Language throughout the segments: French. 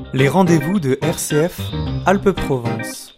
Les rendez-vous de RCF Alpes-Provence.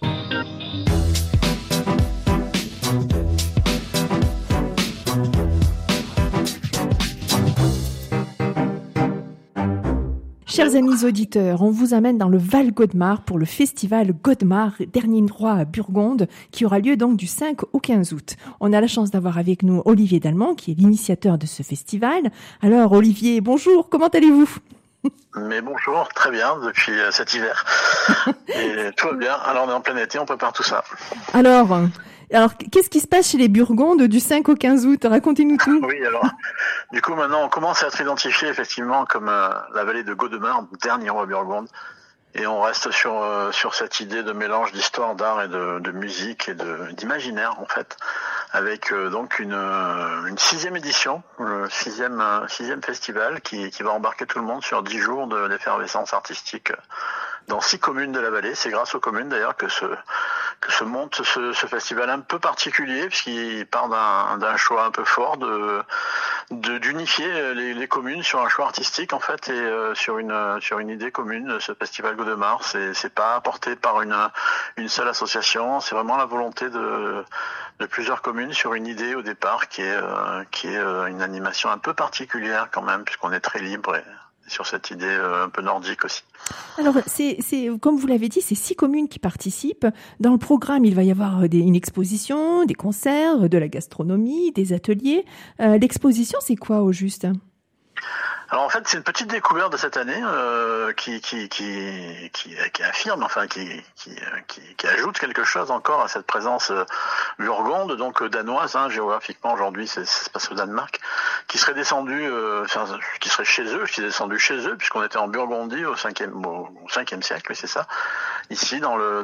Chers amis auditeurs, on vous amène dans le Val-Godemar pour le festival Godemar, dernier roi à Burgonde, qui aura lieu donc du 5 au 15 août. On a la chance d'avoir avec nous Olivier Dalmont, qui est l'initiateur de ce festival. Alors Olivier, bonjour, comment allez-vous ? Mais bonjour, très bien depuis cet hiver. Et tout va bien. Alors on est en plein été, on prépare tout ça. Alors, qu'est-ce qui se passe chez les Burgondes du 5 au 15 août ? Racontez-nous tout. Oui, alors, du coup maintenant on commence à être identifié effectivement comme la vallée de Godemar, dernier roi Burgonde. Et on reste sur cette idée de mélange d'histoire, d'art et de musique et d'imaginaire en fait, avec donc une 6e édition, le sixième festival qui va embarquer tout le monde sur 10 jours d'effervescence artistique dans 6 communes de la vallée. C'est grâce aux communes d'ailleurs que se monte ce festival un peu particulier, puisqu'il part d'un choix un peu fort d'unifier les communes sur un choix artistique en fait, et sur une idée commune. Ce festival Godemar, c'est pas porté par une seule association, c'est vraiment la volonté de plusieurs communes sur une idée au départ qui est une animation un peu particulière quand même, puisqu'on est très libre et sur cette idée un peu nordique aussi. Alors, c'est comme vous l'avez dit, c'est 6 communes qui participent. Dans le programme, il va y avoir une exposition, des concerts, de la gastronomie, des ateliers. L'exposition, c'est quoi au juste ? Alors en fait, c'est une petite découverte de cette année qui affirme, enfin qui ajoute quelque chose encore à cette présence burgonde, donc danoise, géographiquement aujourd'hui, c'est passé au Danemark, qui serait descendu, qui serait chez eux, qui est descendu chez eux, puisqu'on était en Burgondie au 5e siècle, oui, c'est ça. Ici, dans le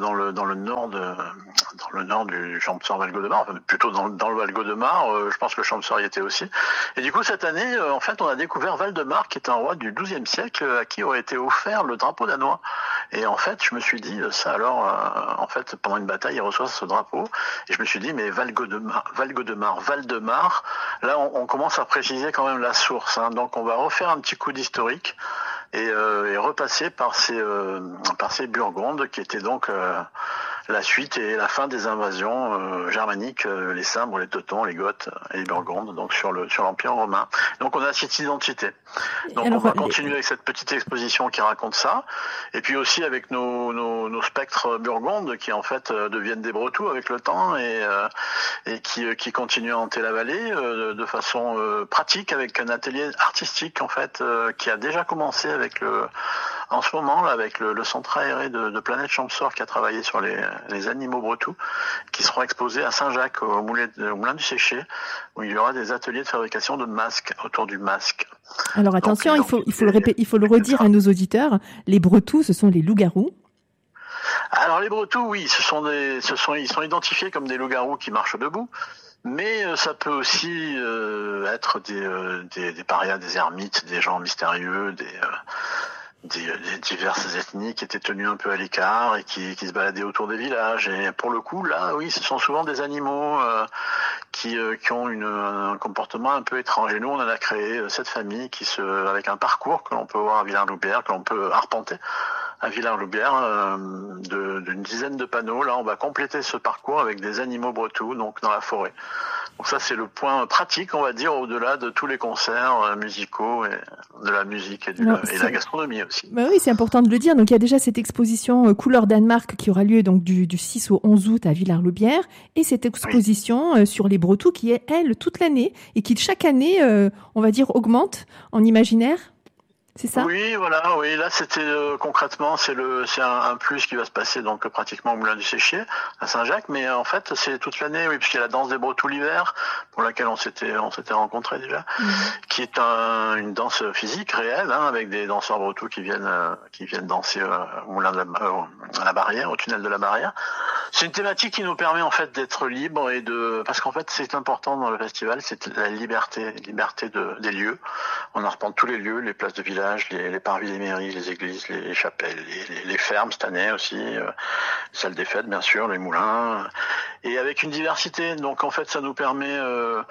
nord du Champsaur Val-Godemar, enfin plutôt dans le Val-Godemar, je pense que le Champsaur y était aussi. Et du coup, cette année, en fait, on a découvert Valdemar, qui est un roi du XIIe siècle à qui aurait été offert le drapeau danois. Et en fait, je me suis dit, ça alors, en fait, pendant une bataille, il reçoit ce drapeau. Et je me suis dit, mais Valdemar, là, on commence à préciser quand même la source. Donc, on va refaire un petit coup d'historique et repasser par ces Burgondes qui étaient donc la suite et la fin des invasions germaniques, les Cimbres, les Teutons, les Goths et les Burgondes, donc sur l'Empire romain. Donc on a cette identité. Donc alors, on va continuer avec cette petite exposition qui raconte ça, et puis aussi avec nos spectres burgondes qui en fait deviennent des bretous avec le temps et qui continuent à hanter la vallée de façon pratique, avec un atelier artistique en fait qui a déjà commencé en ce moment là, avec le centre aéré de Planète Champsaur qui a travaillé sur les animaux bretous, qui seront exposés à Saint-Jacques au Moulin du Séché, où il y aura des ateliers de fabrication de masques, autour du masque. Alors attention, il faut le redire à nos auditeurs, les bretous, ce sont les loups-garous. Alors les bretous, oui, ils sont identifiés comme des loups-garous qui marchent debout. Mais ça peut aussi être des parias, des ermites, des gens mystérieux, des diverses ethnies qui étaient tenues un peu à l'écart et qui se baladaient autour des villages. Et pour le coup, là, oui, ce sont souvent des animaux qui ont un comportement un peu étrange. Et nous, on en a créé cette famille avec un parcours que l'on peut voir à Villars-Loubière, que l'on peut arpenter à Villars-Loubière, d'une dizaine de panneaux. Là, on va compléter ce parcours avec des animaux bretous, donc dans la forêt. Donc ça, c'est le point pratique, on va dire, au-delà de tous les concerts musicaux et de la musique et de la gastronomie aussi. Bah oui, c'est important de le dire. Donc il y a déjà cette exposition Couleur Danemark qui aura lieu donc du 6 au 11 août à Villars-Loubière, et cette exposition sur les bretous qui est, elle, toute l'année et qui chaque année, on va dire, augmente en imaginaire. C'est ça ? Oui, voilà, oui. Là, c'était concrètement, c'est un plus qui va se passer donc pratiquement au Moulin du Séché à Saint-Jacques, mais en fait, c'est toute l'année, oui, puisqu'il y a la danse des bretous l'hiver, pour laquelle on s'était rencontrés déjà, qui est une danse physique réelle, avec des danseurs bretous qui viennent danser au Moulin à la Barrière, au tunnel de la Barrière. C'est une thématique qui nous permet en fait d'être libre parce qu'en fait, c'est important dans le festival, c'est la liberté des lieux. On arpente tous les lieux, les places de village, les parvis des mairies, les églises, les chapelles, les fermes cette année aussi, salles des fêtes bien sûr, les moulins, et avec une diversité. Donc en fait ça nous permet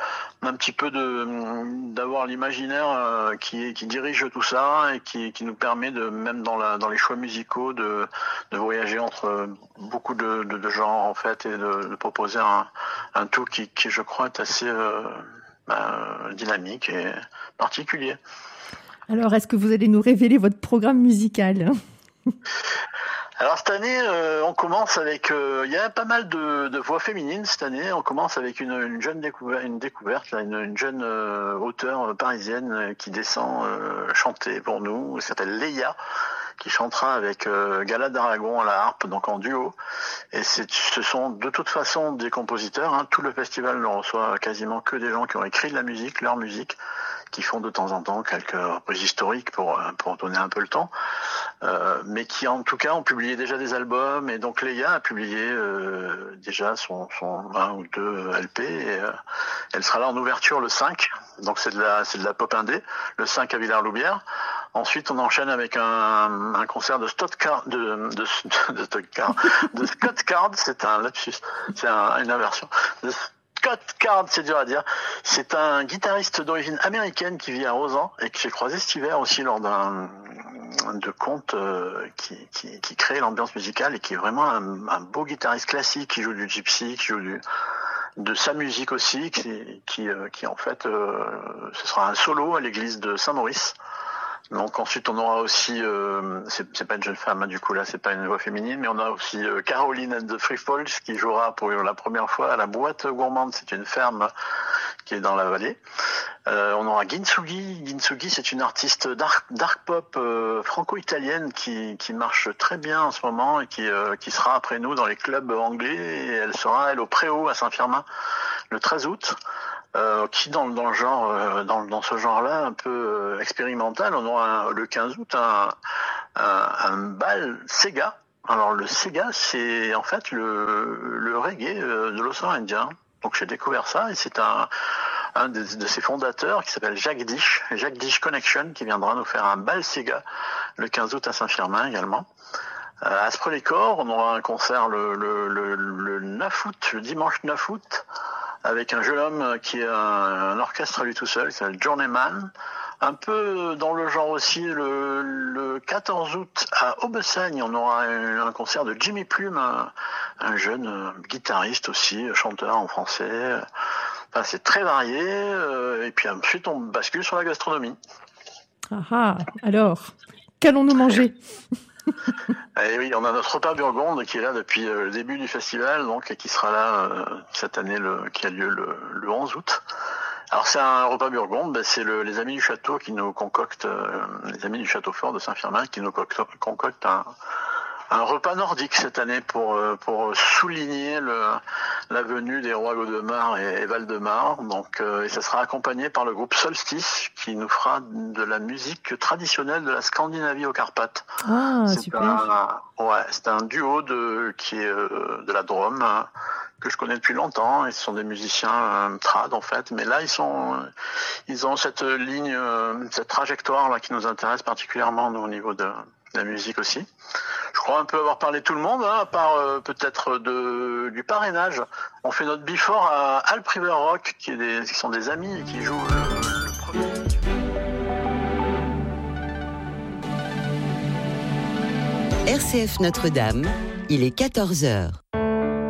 un petit peu d'avoir l'imaginaire qui dirige tout ça et qui nous permet même dans les choix musicaux de voyager entre beaucoup de genres en fait et de proposer un tout qui je crois est assez dynamique et particulier. Alors, est-ce que vous allez nous révéler votre programme musical ? Alors cette année, on commence avec, il y a pas mal de voix féminines cette année. On commence avec une jeune découverte, là, une jeune auteure parisienne qui descend chanter pour nous. Elle s'appelle Leia, qui chantera avec Gala d'Aragon à la harpe, donc en duo. Et ce sont de toute façon des compositeurs. Hein. Tout le festival ne reçoit quasiment que des gens qui ont écrit de la musique, leur musique, qui font de temps en temps quelques reprises historiques pour donner un peu le temps, mais qui en tout cas ont publié déjà des albums. Et donc Leia a publié déjà son 1 ou 2 LP et elle sera là en ouverture le 5, donc c'est de la pop indé, le 5 à Villars-Loubière. Ensuite on enchaîne avec un concert de Scott Card, c'est un lapsus, c'est une inversion. Scott Card, c'est dur à dire. C'est un guitariste d'origine américaine qui vit à Rozan et que j'ai croisé cet hiver aussi lors de contes qui crée l'ambiance musicale et qui est vraiment un beau guitariste classique qui joue du gypsy, qui joue de sa musique aussi, qui en fait ce sera un solo à l'église de Saint-Maurice. Donc ensuite on aura aussi, c'est pas une jeune femme, hein, du coup là c'est pas une voix féminine, mais on a aussi Caroline and the Free Falls qui jouera pour la première fois à la Boîte Gourmande, c'est une ferme qui est dans la vallée. On aura Ginsugi. Ginsugi, c'est une artiste dark pop franco-italienne qui marche très bien en ce moment et qui sera après nous dans les clubs anglais. Et elle sera au Préau à Saint-Firmin le 13 août. Qui dans le genre, dans ce genre-là un peu expérimental, on aura le 15 août un bal Sega. Alors le Sega, c'est en fait le reggae de l'océan Indien. Donc j'ai découvert ça et c'est un de ses fondateurs qui s'appelle Jacques Dish Connection, qui viendra nous faire un bal Sega le 15 août à Saint-Firmin également. À Aspreux-les-Corps, on aura un concert le 9 août, le dimanche 9 août, avec un jeune homme qui est un orchestre à lui tout seul, qui s'appelle Journeyman. Un peu dans le genre aussi, le 14 août à Aubessaigne, on aura un concert de Jimmy Plume, un jeune guitariste aussi, chanteur en français. Enfin, c'est très varié. Et puis ensuite, on bascule sur la gastronomie. Ah, alors, qu'allons-nous manger ? Et oui, on a notre repas Burgonde qui est là depuis le début du festival, donc, et qui sera là cette année, qui a lieu le 11 août. Alors c'est un repas Burgonde, c'est les amis du château qui nous concoctent, les amis du château fort de Saint-Firmin qui nous concoctent un repas nordique cette année pour souligner la venue des rois Godemar et Valdemar. Donc et ça sera accompagné par le groupe Solstice qui nous fera de la musique traditionnelle de la Scandinavie aux Carpates. Ah, super. C'est un duo qui est de la Drôme, hein, que je connais depuis longtemps, et ce sont des musiciens trad en fait, mais là ils ont cette ligne, cette trajectoire là qui nous intéresse particulièrement nous, au niveau de la musique aussi. Je crois un peu avoir parlé de tout le monde, hein, à part peut-être du parrainage. On fait notre before à Alp River Rock, qui sont des amis et qui jouent le premier. RCF Notre-Dame, il est 14h.